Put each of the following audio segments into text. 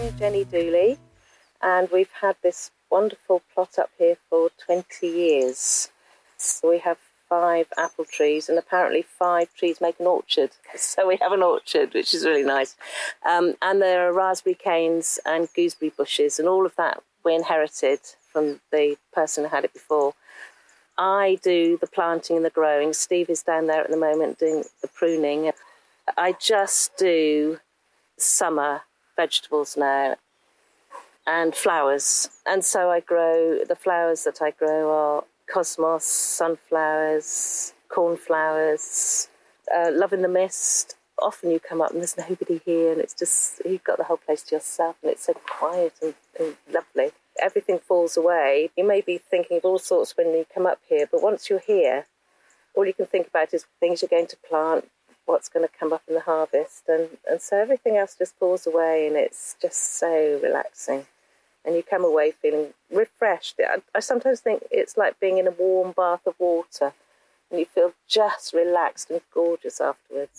I'm Jenny Dooley, and we've had this wonderful plot up here for 20 years. So we have 5 apple trees, and apparently 5 trees make an orchard. So we have an orchard, which is really nice. And there are raspberry canes and gooseberry bushes, and all of that we inherited from the person who had it before. I do the planting and the growing. Steve is down there at the moment doing the pruning. I just do summer vegetables now and flowers. And so I grow, the flowers that I grow are cosmos, sunflowers, cornflowers, love in the mist. Often you come up and there's nobody here, and it's just, you've got the whole place to yourself, and it's so quiet and lovely. Everything falls away. You may be thinking of all sorts when you come up here, but once you're here, all you can think about is things you're going to plant, what's going to come up in the harvest, and so everything else just falls away, and it's just so relaxing. And you come away feeling refreshed. I sometimes think it's like being in a warm bath of water, and you feel just relaxed and gorgeous afterwards.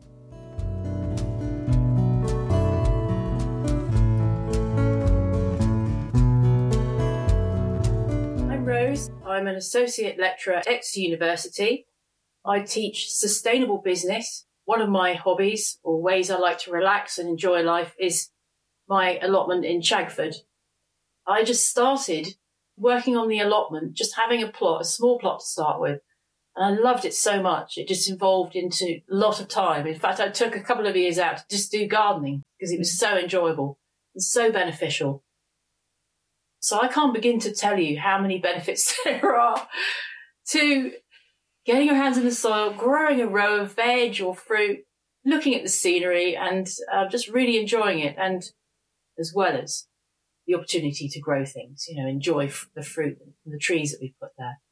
I'm Rose. I'm an associate lecturer at Exeter University. I teach sustainable business. One of my hobbies, or ways I like to relax and enjoy life, is my allotment in Chagford. I just started working on the allotment, just having a small plot to start with. And I loved it so much. It just involved into a lot of time. In fact, I took a couple of years out to just do gardening because it was so enjoyable and so beneficial. So I can't begin to tell you how many benefits there are to getting your hands in the soil, growing a row of veg or fruit, looking at the scenery, and just really enjoying it, and as well as the opportunity to grow things, enjoy the fruit and the trees that we put there.